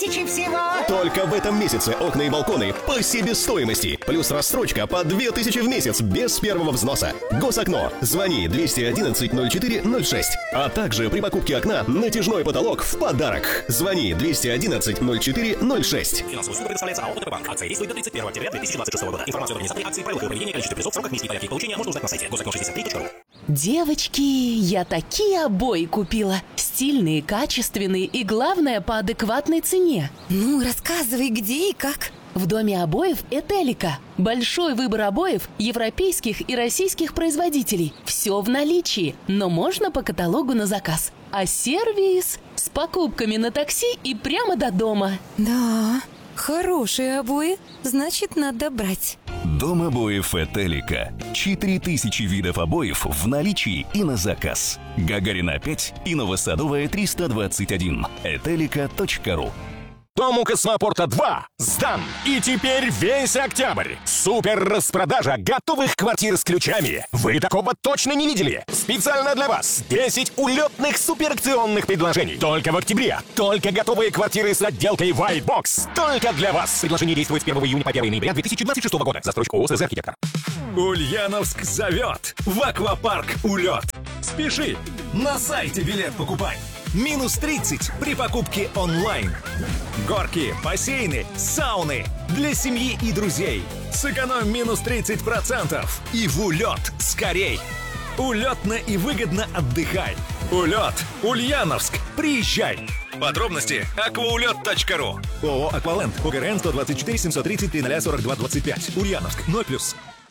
2000 всего. Только в этом месяце окна и балконы по себестоимости. Плюс рассрочка по 2000 в месяц без первого взноса. Госокно. Звони 211-04-06. А также при покупке окна натяжной потолок в подарок. Звони 211-04-06. Финансовую услугу предоставляется АО ТП-банк. Акция действует до 31 октября 2026 года. Информацию о организации акции, правилах и проведении, количестве призов, сроках, месте и порядке их получения можно узнать на сайте госокно63.ру. Девочки, я такие обои купила. Стильные, качественные и, главное, по адекватной цене. Ну, рассказывай, где и как. В доме обоев «Этелика». Большой выбор обоев европейских и российских производителей. Все в наличии, но можно по каталогу на заказ. А сервис с покупками на такси и прямо до дома. Да, хорошие обои, значит, надо брать. Дом обоев «Этелика». 4000 видов обоев в наличии и на заказ. Гагарина 5 и Новосадовая 321. Этелика.ру. Дом у Космопорта 2 сдан. И теперь весь октябрь. Супер распродажа готовых квартир с ключами. Вы такого точно не видели. Специально для вас 10 улетных суперакционных предложений. Только в октябре. Только готовые квартиры с отделкой White Box. Только для вас. Предложение действует с 1 июня по 1 ноября 2026 года. Застройщик ООО «СС Архитектор». Ульяновск зовет в аквапарк «Улет». Спеши! На сайте билет покупай. Минус 30 при покупке онлайн. Горки, бассейны, сауны для семьи и друзей. Сэкономь минус 30% и в «Улет» скорей. Улетно и выгодно отдыхай. «Улет». Ульяновск. Приезжай. Подробности aquaulет.ru. ООО «Акваленд». ОГРН 124 733 042 25. Ульяновск. 0+.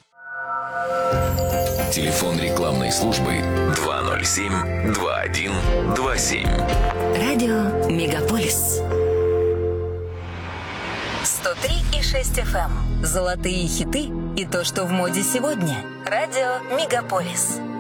Телефон рекламной службы 207-2127. Радио «Мегаполис». 103,6 FM. Золотые хиты и то, что в моде сегодня. Радио «Мегаполис».